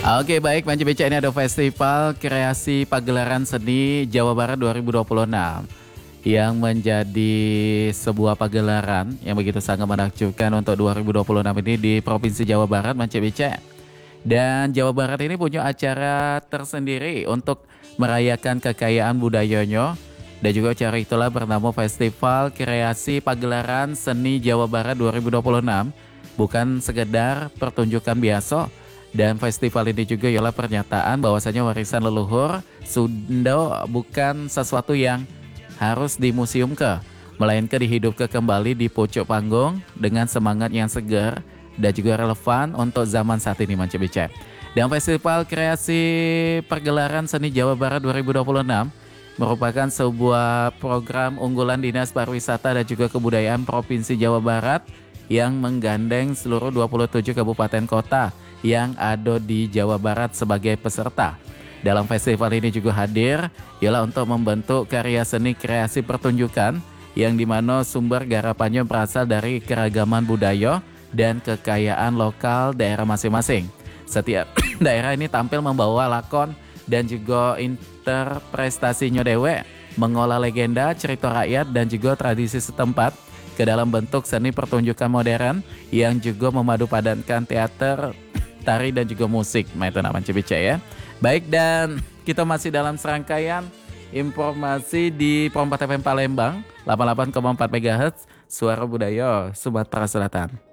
Oke baik, Manci Beca, ini ada Festival Kreasi Pagelaran Seni Jawa Barat 2026 yang menjadi sebuah pagelaran yang begitu sangat menakjubkan untuk 2026 ini di Provinsi Jawa Barat, Manci Beca. Dan Jawa Barat ini punya acara tersendiri untuk merayakan kekayaan budayanya, dan juga acara itulah bernama Festival Kreasi Pagelaran Seni Jawa Barat 2026. Bukan sekedar pertunjukan biasa, dan festival ini juga ialah pernyataan bahwasanya warisan leluhur Sunda bukan sesuatu yang harus dimuseumkan, melainkan dihidupkan kembali di pucuk panggung dengan semangat yang segar dan juga relevan untuk zaman saat ini, Manci Beca. Dan Festival Kreasi Pagelaran Seni Jawa Barat 2026 merupakan sebuah program unggulan Dinas Pariwisata dan juga Kebudayaan Provinsi Jawa Barat yang menggandeng seluruh 27 kabupaten kota yang ada di Jawa Barat sebagai peserta. Dalam festival ini juga hadir ialah untuk membentuk karya seni kreasi pertunjukan yang dimana sumber garapannya berasal dari keragaman budaya dan kekayaan lokal daerah masing-masing. Setiap daerah ini tampil membawa lakon dan juga interpretasinya dewe, mengolah legenda, cerita rakyat dan juga tradisi setempat ke dalam bentuk seni pertunjukan modern yang juga memadupadankan teater, tari dan juga musik. Nah, itu namanya Cibica ya. Baik, dan kita masih dalam serangkaian informasi di Perompak FM Palembang 88,4 MHz Suara Budaya Sumatera Selatan.